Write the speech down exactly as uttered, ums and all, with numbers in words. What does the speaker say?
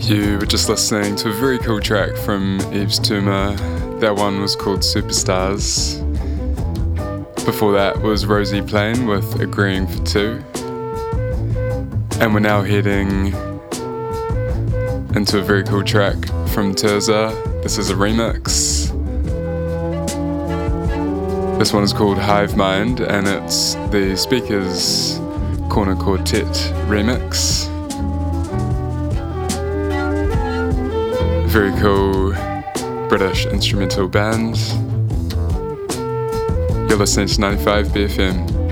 You were just listening to a very cool track from Yves Tumor. That one was called Superstars. Before that was Rosie Plain with Agreeing for Two. And we're now heading into a very cool track from Terza. This is a remix. This one is called Hive Mind, and it's the Speakers Corner Quartet remix. Very cool British instrumental band. You're listening to ninety-five B F M.